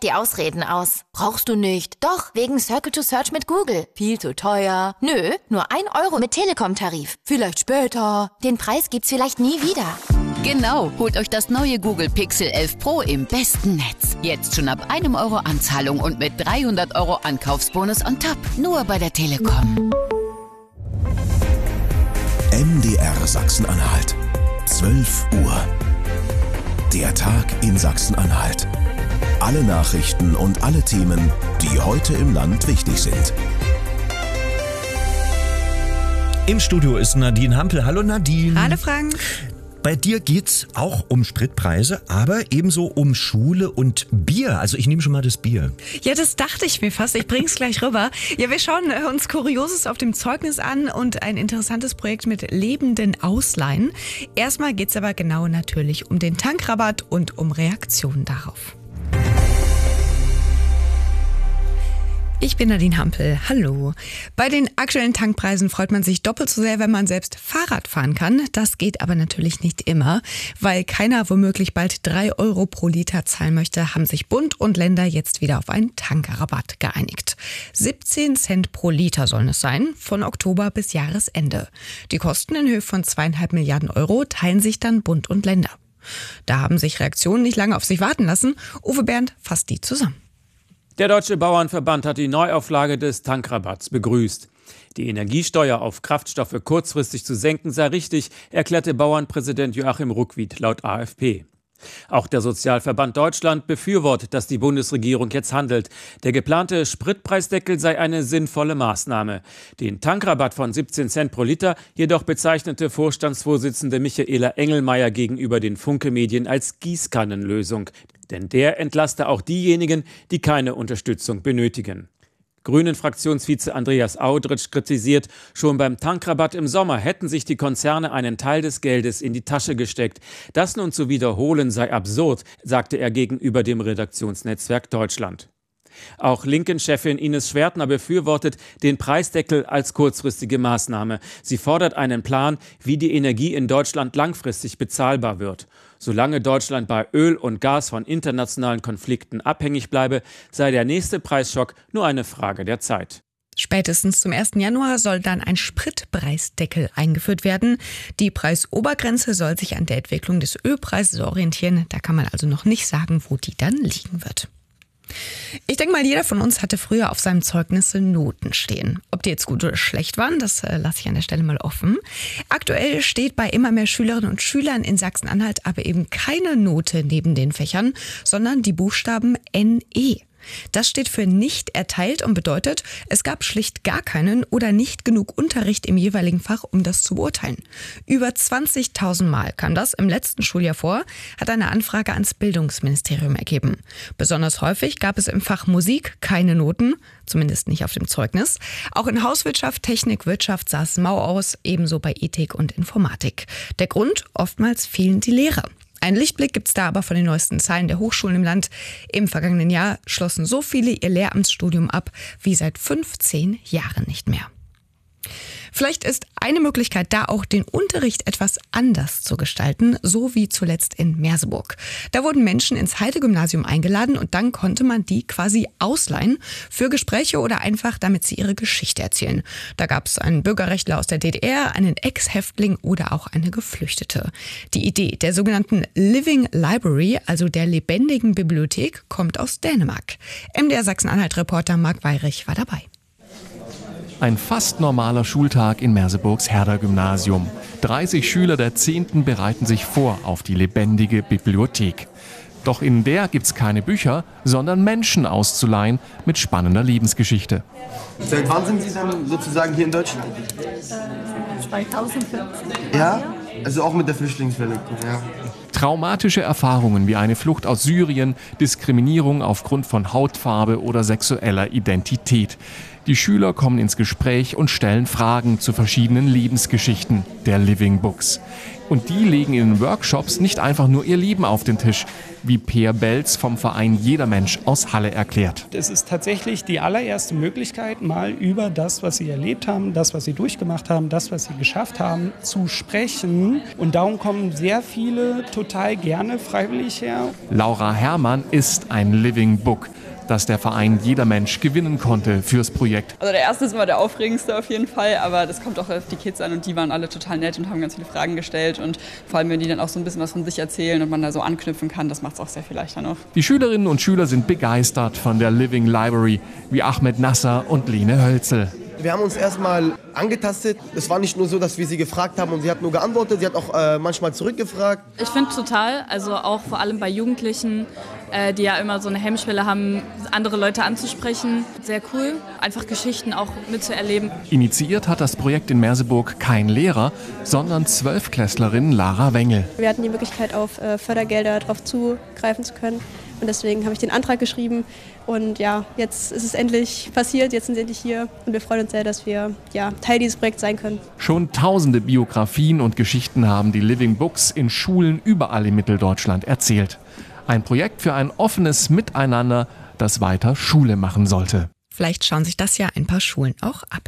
die Ausreden aus. Brauchst du nicht. Doch, wegen Circle to Search mit Google. Viel zu teuer. Nö, nur 1 Euro mit Telekom-Tarif. Vielleicht später. Den Preis gibt's vielleicht nie wieder. Genau, holt euch das neue Google Pixel 11 Pro im besten Netz. Jetzt schon ab 1 Euro Anzahlung und mit 300 Euro Ankaufsbonus on top. Nur bei der Telekom. MDR Sachsen-Anhalt. 12 Uhr. Der Tag in Sachsen-Anhalt. Alle Nachrichten und alle Themen, die heute im Land wichtig sind. Im Studio ist Nadine Hampel. Hallo Nadine. Hallo Frank. Bei dir geht's auch um Spritpreise, aber ebenso um Schule und Bier. Also ich nehme schon mal das Bier. Ja, das dachte ich mir fast. Ich bring's gleich rüber. Ja, wir schauen uns Kurioses auf dem Zeugnis an und ein interessantes Projekt mit lebenden Ausleihen. Erstmal geht's aber genau natürlich um den Tankrabatt und um Reaktionen darauf. Ich bin Nadine Hampel. Hallo. Bei den aktuellen Tankpreisen freut man sich doppelt so sehr, wenn man selbst Fahrrad fahren kann. Das geht aber natürlich nicht immer. Weil keiner womöglich bald 3 Euro pro Liter zahlen möchte, haben sich Bund und Länder jetzt wieder auf einen Tankrabatt geeinigt. 17 Cent pro Liter sollen es sein, von Oktober bis Jahresende. Die Kosten in Höhe von 2,5 Milliarden Euro teilen sich dann Bund und Länder. Da haben sich Reaktionen nicht lange auf sich warten lassen. Uwe Bernd fasst die zusammen. Der Deutsche Bauernverband hat die Neuauflage des Tankrabatts begrüßt. Die Energiesteuer auf Kraftstoffe kurzfristig zu senken sei richtig, erklärte Bauernpräsident Joachim Ruckwied laut AfP. Auch der Sozialverband Deutschland befürwortet, dass die Bundesregierung jetzt handelt. Der geplante Spritpreisdeckel sei eine sinnvolle Maßnahme. Den Tankrabatt von 17 Cent pro Liter jedoch bezeichnete Vorstandsvorsitzende Michaela Engelmeier gegenüber den Funke-Medien als Gießkannenlösung. Denn der entlaste auch diejenigen, die keine Unterstützung benötigen. Grünen-Fraktionsvize Andreas Audritsch kritisiert, schon beim Tankrabatt im Sommer hätten sich die Konzerne einen Teil des Geldes in die Tasche gesteckt. Das nun zu wiederholen sei absurd, sagte er gegenüber dem Redaktionsnetzwerk Deutschland. Auch Linken-Chefin Ines Schwertner befürwortet den Preisdeckel als kurzfristige Maßnahme. Sie fordert einen Plan, wie die Energie in Deutschland langfristig bezahlbar wird. Solange Deutschland bei Öl und Gas von internationalen Konflikten abhängig bleibe, sei der nächste Preisschock nur eine Frage der Zeit. Spätestens zum 1. Januar soll dann ein Spritpreisdeckel eingeführt werden. Die Preisobergrenze soll sich an der Entwicklung des Ölpreises orientieren. Da kann man also noch nicht sagen, wo die dann liegen wird. Ich denke mal, jeder von uns hatte früher auf seinem Zeugnis Noten stehen. Ob die jetzt gut oder schlecht waren, das lasse ich an der Stelle mal offen. Aktuell steht bei immer mehr Schülerinnen und Schülern in Sachsen-Anhalt aber eben keine Note neben den Fächern, sondern die Buchstaben NE. Das steht für nicht erteilt und bedeutet, es gab schlicht gar keinen oder nicht genug Unterricht im jeweiligen Fach, um das zu beurteilen. Über 20.000 Mal kam das im letzten Schuljahr vor, hat eine Anfrage ans Bildungsministerium ergeben. Besonders häufig gab es im Fach Musik keine Noten, zumindest nicht auf dem Zeugnis. Auch in Hauswirtschaft, Technik, Wirtschaft sah es mau aus, ebenso bei Ethik und Informatik. Der Grund? Oftmals fehlen die Lehrer. Einen Lichtblick gibt's da aber von den neuesten Zahlen der Hochschulen im Land. Im vergangenen Jahr schlossen so viele ihr Lehramtsstudium ab wie seit 15 Jahren nicht mehr. Vielleicht ist eine Möglichkeit da auch, den Unterricht etwas anders zu gestalten, so wie zuletzt in Merseburg. Da wurden Menschen ins Heide-Gymnasium eingeladen und dann konnte man die quasi ausleihen für Gespräche oder einfach, damit sie ihre Geschichte erzählen. Da gab es einen Bürgerrechtler aus der DDR, einen Ex-Häftling oder auch eine Geflüchtete. Die Idee der sogenannten Living Library, also der lebendigen Bibliothek, kommt aus Dänemark. MDR Sachsen-Anhalt-Reporter Marc Weyrich war dabei. Ein fast normaler Schultag in Merseburgs Herder-Gymnasium. 30 Schüler der 10. bereiten sich vor auf die lebendige Bibliothek. Doch in der gibt's keine Bücher, sondern Menschen auszuleihen mit spannender Lebensgeschichte. Seit wann sind Sie dann sozusagen hier in Deutschland? 2015. Ja? Also auch mit der Flüchtlingswelle? Ja. Traumatische Erfahrungen wie eine Flucht aus Syrien, Diskriminierung aufgrund von Hautfarbe oder sexueller Identität. Die Schüler kommen ins Gespräch und stellen Fragen zu verschiedenen Lebensgeschichten der Living Books. Und die legen in den Workshops nicht einfach nur ihr Leben auf den Tisch. wie Peer Belz vom Verein Jeder Mensch aus Halle erklärt. Es ist tatsächlich die allererste Möglichkeit, mal über das, was Sie erlebt haben, das, was Sie durchgemacht haben, das, was Sie geschafft haben, zu sprechen. Und darum kommen sehr viele total gerne freiwillig her. Laura Herrmann ist ein Living Book, das der Verein Jeder Mensch gewinnen konnte fürs Projekt. Also der erste ist immer der aufregendste auf jeden Fall, aber das kommt auch auf die Kids an und die waren alle total nett und haben ganz viele Fragen gestellt und vor allem, wenn die dann auch so ein bisschen was von sich erzählen und man da so anknüpfen kann, das macht es auch sehr viel leichter noch. Die Schülerinnen und Schüler sind begeistert von der Living Library, wie Ahmed Nasser und Lene Hölzel. Wir haben uns erstmal angetastet. Es war nicht nur so, dass wir sie gefragt haben und sie hat nur geantwortet. Sie hat auch manchmal zurückgefragt. Ich finde total, also auch vor allem bei Jugendlichen, die ja immer so eine Hemmschwelle haben, andere Leute anzusprechen. Sehr cool, einfach Geschichten auch mitzuerleben. Initiiert hat das Projekt in Merseburg kein Lehrer, sondern 12-Klässlerin Lara Wengel. Wir hatten die Möglichkeit, auf Fördergelder darauf zugreifen zu können. Und deswegen habe ich den Antrag geschrieben. Und ja, jetzt ist es endlich passiert, jetzt sind sie endlich hier. Und wir freuen uns sehr, dass wir Teil dieses Projekts sein können. Schon tausende Biografien und Geschichten haben die Living Books in Schulen überall in Mitteldeutschland erzählt. Ein Projekt für ein offenes Miteinander, das weiter Schule machen sollte. Vielleicht schauen sich das ja ein paar Schulen auch ab.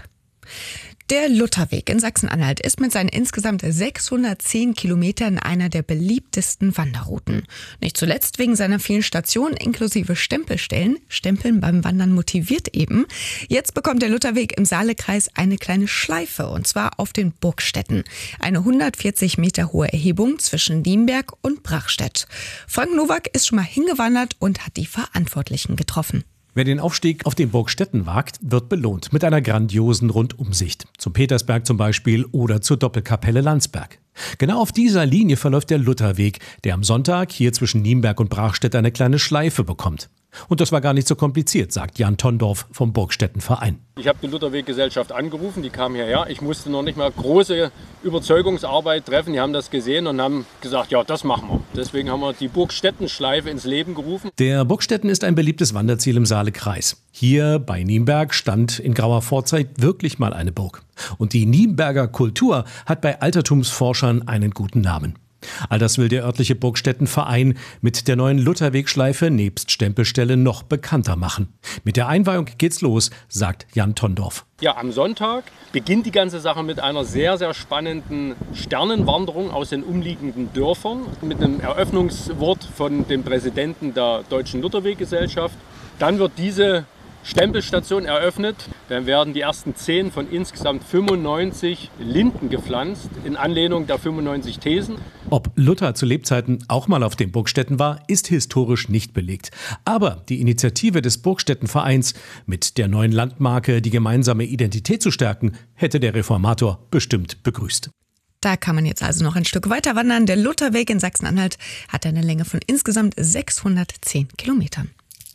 Der Lutherweg in Sachsen-Anhalt ist mit seinen insgesamt 610 Kilometern einer der beliebtesten Wanderrouten. Nicht zuletzt wegen seiner vielen Stationen inklusive Stempelstellen. Stempeln beim Wandern motiviert eben. Jetzt bekommt der Lutherweg im Saalekreis eine kleine Schleife, und zwar auf den Burgstätten. Eine 140 Meter hohe Erhebung zwischen Nienberg und Brachstedt. Frank Nowak ist schon mal hingewandert und hat die Verantwortlichen getroffen. Wer den Aufstieg auf den Burgstätten wagt, wird belohnt mit einer grandiosen Rundumsicht. Zum Petersberg zum Beispiel oder zur Doppelkapelle Landsberg. Genau auf dieser Linie verläuft der Lutherweg, der am Sonntag hier zwischen Nienberg und Brachstedt eine kleine Schleife bekommt. Und das war gar nicht so kompliziert, sagt Jan Tondorf vom Burgstettenverein. Ich habe die Lutherweg-Gesellschaft angerufen, die kam hierher. Ich musste noch nicht mal große Überzeugungsarbeit treffen. Die haben das gesehen und haben gesagt, ja, das machen wir. Deswegen haben wir die Burgstettenschleife ins Leben gerufen. Der Burgstetten ist ein beliebtes Wanderziel im Saalekreis. Hier bei Nienberg stand in grauer Vorzeit wirklich mal eine Burg. Und die Nienberger Kultur hat bei Altertumsforschern einen guten Namen. All das will der örtliche Burgstettenverein mit der neuen Lutherwegschleife nebst Stempelstelle noch bekannter machen. Mit der Einweihung geht's los, sagt Jan Tondorf. Ja, am Sonntag beginnt die ganze Sache mit einer sehr, sehr spannenden Sternenwanderung aus den umliegenden Dörfern mit einem Eröffnungswort von dem Präsidenten der Deutschen Lutherweggesellschaft. Dann wird diese Stempelstation eröffnet. Dann werden die ersten 10 von insgesamt 95 Linden gepflanzt, in Anlehnung der 95 Thesen. Ob Luther zu Lebzeiten auch mal auf den Burgstätten war, ist historisch nicht belegt. Aber die Initiative des Burgstettenvereins, mit der neuen Landmarke die gemeinsame Identität zu stärken, hätte der Reformator bestimmt begrüßt. Da kann man jetzt also noch ein Stück weiter wandern. Der Lutherweg in Sachsen-Anhalt hat eine Länge von insgesamt 610 Kilometern.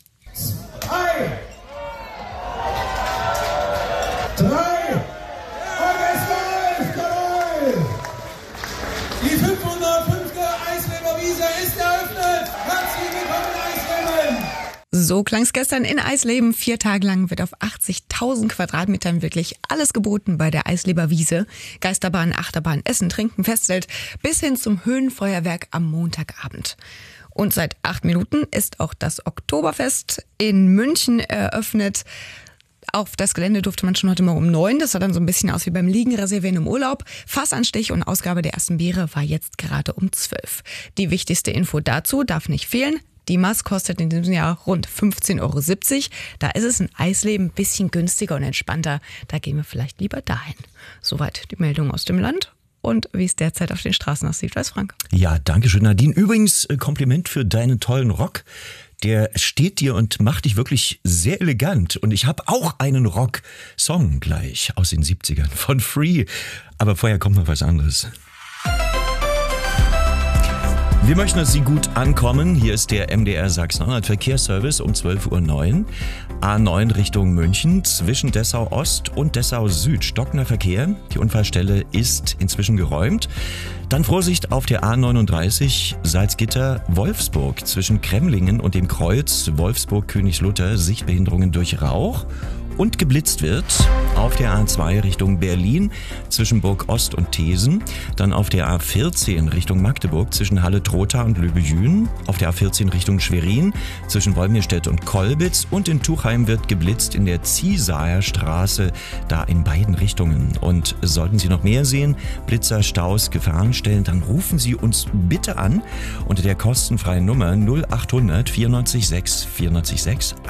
3 und es läuft, jawohl! Die 505. Eisleber Wiese ist eröffnet. Herzlich willkommen in Eisleben! So klang es gestern in Eisleben. 4 Tage lang wird auf 80.000 Quadratmetern wirklich alles geboten bei der Eisleber Wiese. Geisterbahn, Achterbahn, Essen, Trinken, Festzelt bis hin zum Höhenfeuerwerk am Montagabend. Und seit 8 Minuten ist auch das Oktoberfest in München eröffnet. Auf das Gelände durfte man schon heute Morgen um 9. Das sah dann so ein bisschen aus wie beim Liegen reservieren im Urlaub. Fassanstich und Ausgabe der ersten Biere war jetzt gerade um 12. Die wichtigste Info dazu darf nicht fehlen. Die Maß kostet in diesem Jahr rund 15,70 €. Da ist es in Eisleben ein bisschen günstiger und entspannter. Da gehen wir vielleicht lieber dahin. Soweit die Meldung aus dem Land. Und wie es derzeit auf den Straßen aussieht, weiß Frank. Ja, danke schön, Nadine. Übrigens, Kompliment für deinen tollen Rock. Der steht dir und macht dich wirklich sehr elegant. Und ich habe auch einen Rock-Song gleich aus den 70ern von Free. Aber vorher kommt noch was anderes. Wir möchten, dass Sie gut ankommen. Hier ist der MDR Sachsen-Anhalt Verkehrsservice um 12:09 Uhr. A9 Richtung München zwischen Dessau Ost und Dessau Süd. Stockender Verkehr. Die Unfallstelle ist inzwischen geräumt. Dann Vorsicht auf der A39 Salzgitter-Wolfsburg zwischen Kremlingen und dem Kreuz Wolfsburg-Königslutter. Sichtbehinderungen durch Rauch. und geblitzt wird auf der A2 Richtung Berlin zwischen Burg Ost und Thesen, dann auf der A14 Richtung Magdeburg zwischen Halle-Trotha und Löbejün, auf der A14 Richtung Schwerin zwischen Wolmirstedt und Kolbitz und in Tuchheim wird geblitzt in der Ziesaer Straße, da in beiden Richtungen. Und sollten Sie noch mehr sehen, Blitzer, Staus, Gefahrenstellen, dann rufen Sie uns bitte an unter der kostenfreien Nummer 0800 94 6 94 6